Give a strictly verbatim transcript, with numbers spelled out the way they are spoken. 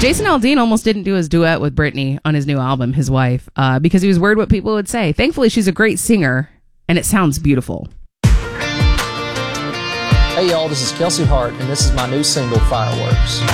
Jason Aldean almost didn't do his duet with Britney on his new album, his wife, uh, because he was worried what people would say. Thankfully, she's a great singer, and it sounds beautiful. Hey, y'all, this is Kelsey Hart, and this is my new single, Fireworks.